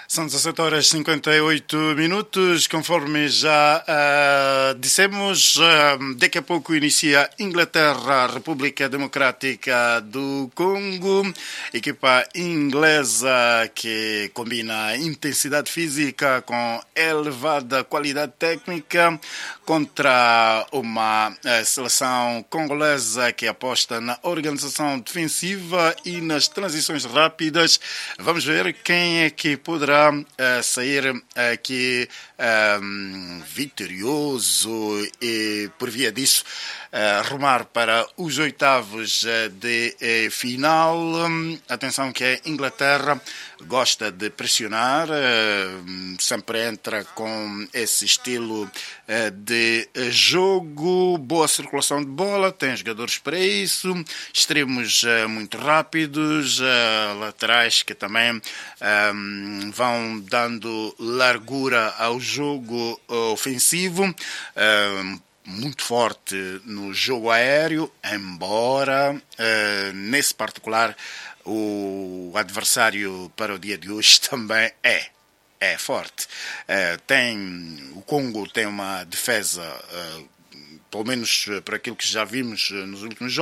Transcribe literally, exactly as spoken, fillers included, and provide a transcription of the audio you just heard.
São dezassete horas e cinquenta e oito minutos, conforme já uh, dissemos, uh, daqui a pouco inicia Inglaterra, República Democrática do Congo, equipa inglesa que combina intensidade física com elevada qualidade técnica contra uma uh, seleção congolesa que aposta na organização defensiva e nas transições rápidas. Vamos ver quem é que poderá Uh, sair aqui um, vitorioso e, por via disso, uh, rumar para os oitavos de uh, final. Um, atenção que a Inglaterra gosta de pressionar, uh, sempre entra com esse estilo uh, de jogo, boa circulação de bola, tem jogadores para isso, extremos uh, muito rápidos, uh, laterais que também um, vão dando largura ao jogo ofensivo, uh, muito forte no jogo aéreo, embora uh, nesse particular o adversário para o dia de hoje também é é forte. Uh, tem o Congo tem uma defesa, uh, pelo menos por aquilo que já vimos nos últimos jogos,